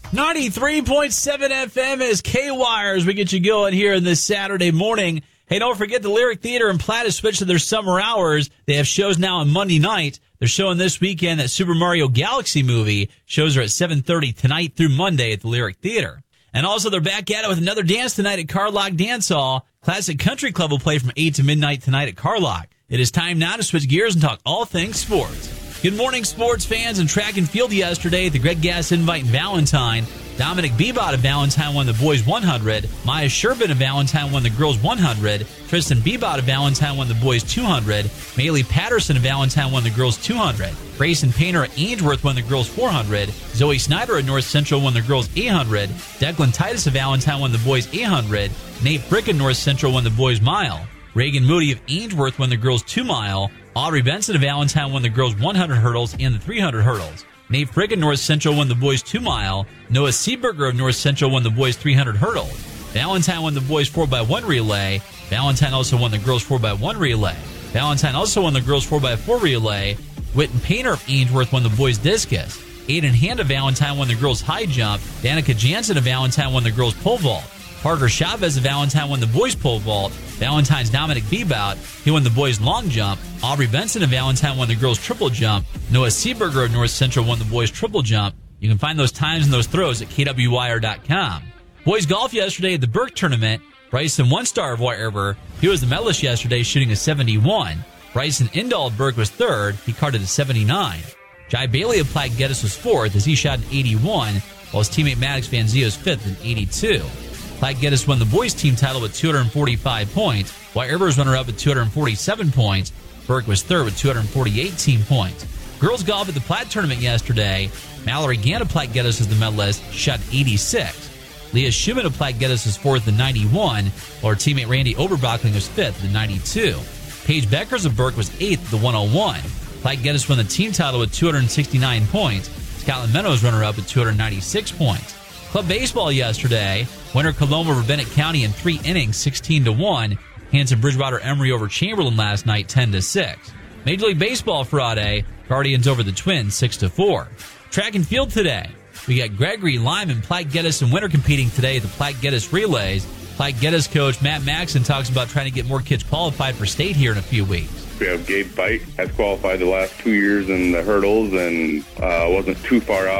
93.7 FM is K-Wires. We get you going here in this Saturday morning. Hey, don't forget the Lyric Theater in Platt has switched to their summer hours. They have shows now on Monday night. They're showing this weekend that Super Mario Galaxy movie. Shows are at 7:30 tonight through Monday at the Lyric Theater. And also, they're back at it with another dance tonight at Carlock Dance Hall. Classic Country Club will play from 8 to midnight tonight at Carlock. It is time now to switch gears and talk all things sports. Good morning, sports fans. In track and field yesterday at the Greg Gass Invite in Valentine, Dominic Bebot of Valentine won the boys 100. Maya Sherbin of Valentine won the girls 100. Tristan Bebot of Valentine won the boys 200. Maylee Patterson of Valentine won the girls 200. Grayson Painter of Ainsworth won the girls 400. Zoe Snyder of North Central won the girls 800. Declan Titus of Valentine won the boys 800. Nate Frick of North Central won the boys mile. Reagan Moody of Ainsworth won the girls 2 mile. Audrey Benson of Valentine won the girls 100 hurdles and the 300 hurdles. Nate Frick of North Central won the boys 2 mile. Noah Seeberger of North Central won the boys 300 hurdles. Valentine won the boys 4x1 relay. Valentine also won the girls 4x1 relay. Valentine also won the girls 4x4 relay. Witten Painter of Ainsworth won the boys discus. Aiden Hand of Valentine won the girls high jump. Danica Jansen of Valentine won the girls pole vault. Parker Chavez of Valentine won the boys pole vault. Valentine's Dominic Bebot, he won the boys long jump. Aubrey Benson of Valentine won the girls triple jump. Noah Seeberger of North Central won the boys triple jump. You can find those times and those throws at kwwire.com. Boys golf yesterday at the Burke tournament. Bryson One Star of White River, he was the medalist yesterday shooting a 71. Bryson Indall of Burke was third. He carded a 79. Jai Bailey of Platte Geddes was fourth as he shot an 81, while his teammate Maddox Van Zee was fifth at 82. Platte Geddes won the boys team title with 245 points. White River was runner-up with 247 points. Burke was third with 248 team points. Girls golf at the Platte tournament yesterday. Mallory Gann of Platte Geddes was the medalist, shot 86. Leah Schumann of Platte Geddes was fourth at 91, while her teammate Randy Oberbachling was fifth at 92. Paige Beckers of Burke was eighth at the 101. Platte Geddes won the team title with 269 points. Scotland Meadows runner-up with 296 points. Club baseball yesterday. Winter Coloma over Bennett County in 3 innings, 16-1. Hanson Bridgewater Emory over Chamberlain last night, 10-6. Major League Baseball Friday. Guardians over the Twins, 6-4. Track and field today. We got Gregory, Lyman, Platte Geddes, and Winter competing today at the Platte Geddes Relays. Platte Geddes coach Matt Maxson talks about trying to get more kids qualified for state here in a few weeks. We have Gabe Bite has qualified the last 2 years in the hurdles and wasn't too far out.